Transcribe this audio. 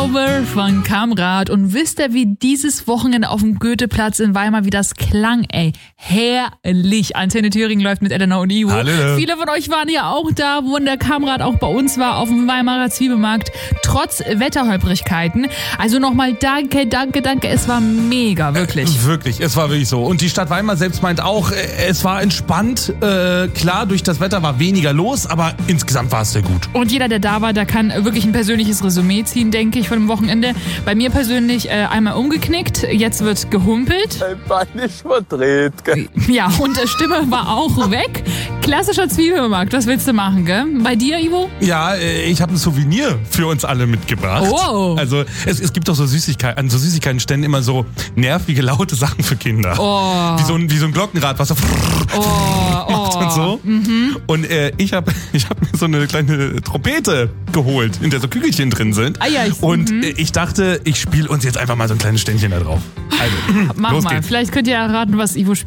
Over von Kamrat. Und wisst ihr, wie dieses Wochenende auf dem Goetheplatz in Weimar, wie das klang, ey? Herrlich. Antenne Thüringen läuft mit Elena und Ivo. Hallo. Viele von euch waren ja auch da, wo der Kamrat auch bei uns war, auf dem Weimarer Zwiebelmarkt, trotz Wetterholprigkeiten. Also nochmal danke. Es war mega, wirklich. Wirklich, es war wirklich so. Und die Stadt Weimar selbst meint auch, es war entspannt. Klar, durch das Wetter war weniger los, aber insgesamt war es sehr gut. Und jeder, der da war, der kann wirklich ein persönliches Resümee ziehen, denke ich, von dem Wochenende. Bei mir persönlich einmal umgeknickt, jetzt wird gehumpelt. Ein Bein ist verdreht, gell? Ja, und Stimme war auch weg. Klassischer Zwiebelmarkt, was willst du machen, gell? Bei dir, Ivo? Ja, ich habe ein Souvenir für uns alle mitgebracht. Oh. Also es gibt doch so Süßigkeiten, an so Süßigkeitenständen immer so nervige, laute Sachen für Kinder. Oh. Wie so ein Glockenrad, was so macht und so. Mhm. Und ich hab mir so eine kleine Trompete geholt, in der so Kügelchen drin sind. Ah, ja, ich dachte, ich spiele uns jetzt einfach mal so ein kleines Ständchen da drauf. Also, Mach los mal, geht's. vielleicht könnt ihr erraten, was Ivo spielt.